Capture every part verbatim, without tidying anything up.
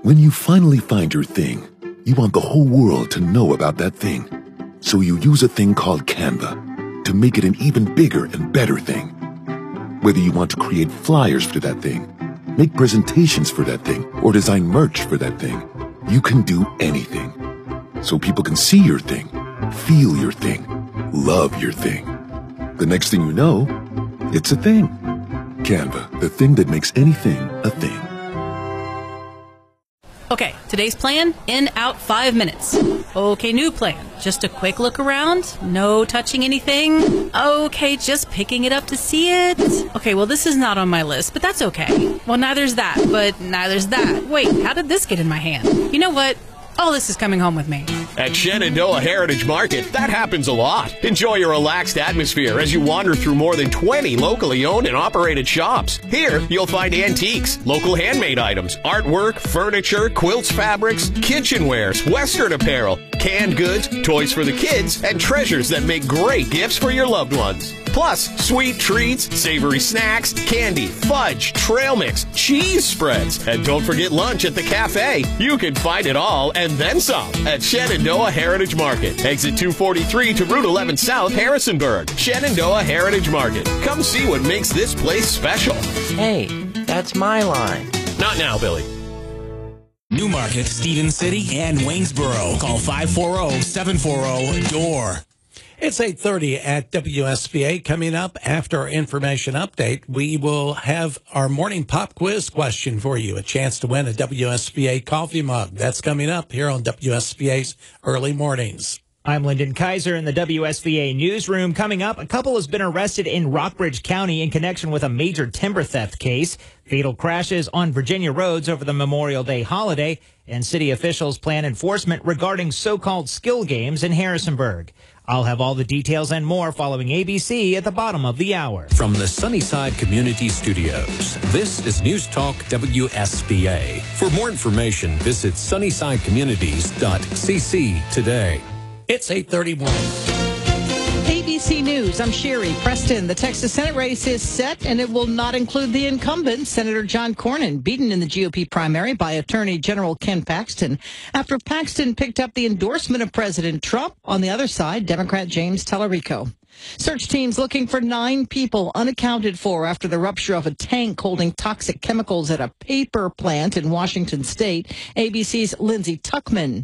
When you finally find your thing, you want the whole world to know about that thing. So you use a thing called Canva to make it an even bigger and better thing. Whether you want to create flyers for that thing, make presentations for that thing, or design merch for that thing, you can do anything. So people can see your thing, feel your thing, love your thing. The next thing you know, it's a thing. Canva, the thing that makes anything a thing. Okay, today's plan, in, out, five minutes. Okay, new plan. Just a quick look around. No touching anything. Okay, just picking it up to see it. Okay, well, this is not on my list, but that's okay. Well, neither's that, but neither's that. Wait, how did this get in my hand? You know what? All this is coming home with me. At Shenandoah Heritage Market, that happens a lot. Enjoy a relaxed atmosphere as you wander through more than twenty locally owned and operated shops. Here, you'll find antiques, local handmade items, artwork, furniture, quilts, fabrics, kitchenwares, Western apparel, canned goods, toys for the kids, and treasures that make great gifts for your loved ones. Plus, sweet treats, savory snacks, candy, fudge, trail mix, cheese spreads, and don't forget lunch at the cafe. You can find it all and then some at Shenandoah Heritage Market. Exit two forty-three to Route eleven South, Harrisonburg. Shenandoah Heritage Market. Come see what makes this place special. Hey, that's my line. Not now, Billy. Newmarket, Stevens City, and Waynesboro. Call five four zero, seven four zero, D O O R. It's eight thirty at W S B A. Coming up after our information update, we will have our morning pop quiz question for you. A chance to win a W S B A coffee mug. That's coming up here on W S B A's Early Mornings. I'm Lyndon Kaiser in the W S B A newsroom. Coming up, a couple has been arrested in Rockbridge County in connection with a major timber theft case. Fatal crashes on Virginia roads over the Memorial Day holiday, and city officials plan enforcement regarding so-called skill games in Harrisonburg. I'll have all the details and more following A B C at the bottom of the hour. From the Sunnyside Community Studios, this is News Talk W S B A. For more information, visit sunnyside communities dot c c today. It's eight thirty-one. A B C News, I'm Sherry Preston. The Texas Senate race is set, and it will not include the incumbent, Senator John Cornyn, beaten in the G O P primary by Attorney General Ken Paxton. After Paxton picked up the endorsement of President Trump, on the other side, Democrat James Tallarico. Search teams looking for nine people unaccounted for after the rupture of a tank holding toxic chemicals at a paper plant in Washington State. A B C's Lindsay Tuckman.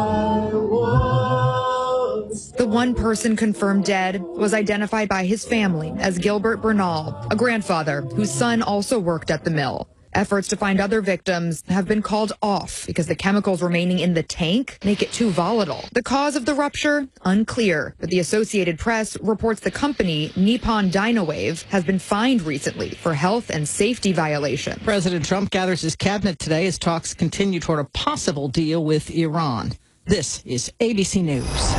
The one person confirmed dead was identified by his family as Gilbert Bernal, a grandfather whose son also worked at the mill. Efforts to find other victims have been called off because the chemicals remaining in the tank make it too volatile. The cause of the rupture? Unclear, but the Associated Press reports the company, Nippon Dynawave, has been fined recently for health and safety violations. President Trump gathers his cabinet today as talks continue toward a possible deal with Iran. This is A B C News.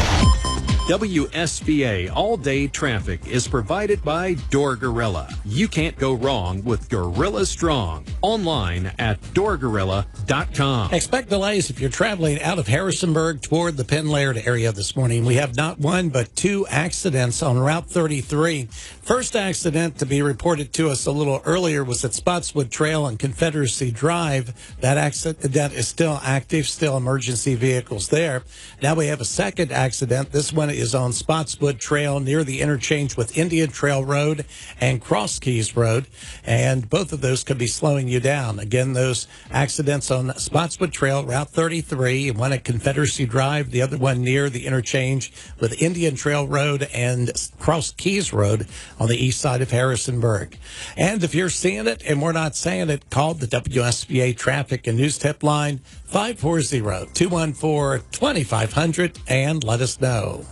W S B A all-day traffic is provided by Door Gorilla. You can't go wrong with Gorilla Strong. Online at door gorilla dot com. Expect delays if you're traveling out of Harrisonburg toward the Penn Laird area this morning. We have not one but two accidents on Route thirty-three. First accident to be reported to us a little earlier was at Spotswood Trail and Confederacy Drive. That accident is still active, still emergency vehicles there. Now we have a second accident. This one is on Spotswood Trail near the interchange with Indian Trail Road and Cross Keys Road, and both of those could be slowing you down. Again, those accidents on Spotswood Trail, Route thirty-three, one at Confederacy Drive, the other one near the interchange with Indian Trail Road and Cross Keys Road on the east side of Harrisonburg. And if you're seeing it and we're not saying it, call the W S B A Traffic and News Tip line five four zero, two one four, two five zero zero and let us know.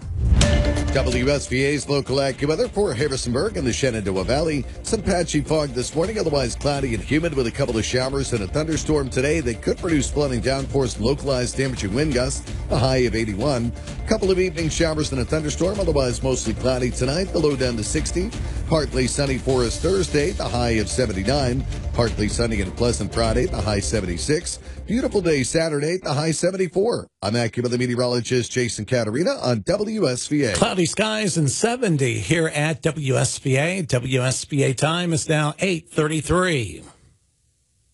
W S B A's local AccuWeather for Harrisonburg and the Shenandoah Valley. Some patchy fog this morning, otherwise cloudy and humid with a couple of showers and a thunderstorm today that could produce flooding downpours and localized damaging wind gusts, a high of eighty-one. A couple of evening showers and a thunderstorm, otherwise mostly cloudy tonight, the low down to sixty. Partly sunny for us Thursday, the high of seventy-nine. Partly sunny and pleasant Friday, the high seventy-six. Beautiful day Saturday, the high seventy-four. I'm AccuWeather meteorologist Jason Caterina on W S B A. Cloudy skies and seventy here at W S B A. W S B A time is now eight thirty-three.